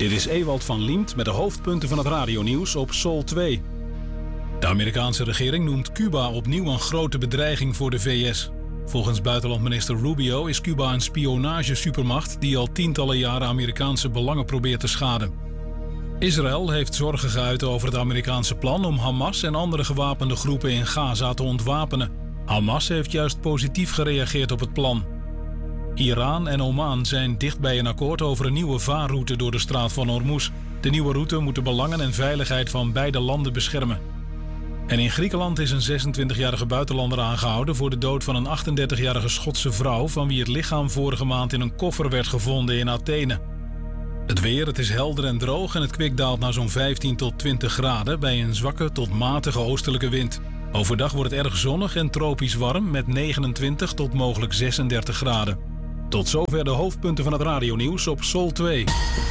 Dit is Ewald van Liemt met de hoofdpunten van het radionieuws op Sol 2. De Amerikaanse regering noemt Cuba opnieuw een grote bedreiging voor de VS. Volgens buitenlandminister Rubio is Cuba een spionagesupermacht die al tientallen jaren Amerikaanse belangen probeert te schaden. Israël heeft zorgen geuit over het Amerikaanse plan om Hamas en andere gewapende groepen in Gaza te ontwapenen. Hamas heeft juist positief gereageerd op het plan. Iran en Oman zijn dicht bij een akkoord over een nieuwe vaarroute door de straat van Hormuz. De nieuwe route moet de belangen en veiligheid van beide landen beschermen. En in Griekenland is een 26-jarige buitenlander aangehouden voor de dood van een 38-jarige Schotse vrouw van wie het lichaam vorige maand in een koffer werd gevonden in Athene. Het weer, het is helder en droog en het kwik daalt naar zo'n 15 tot 20 graden bij een zwakke tot matige oostelijke wind. Overdag wordt het erg zonnig en tropisch warm met 29 tot mogelijk 36 graden. Tot zover de hoofdpunten van het radionieuws op Sol 2.